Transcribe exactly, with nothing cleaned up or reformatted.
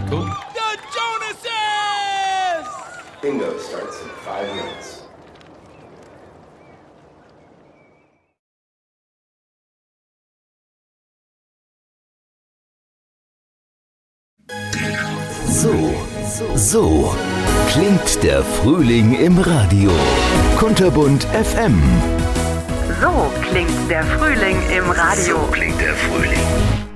Cool. The Jonases! Bingo starts in five minutes. So, so klingt der Frühling im Radio. Kunterbunt F M. So klingt der Frühling im Radio. So klingt der Frühling.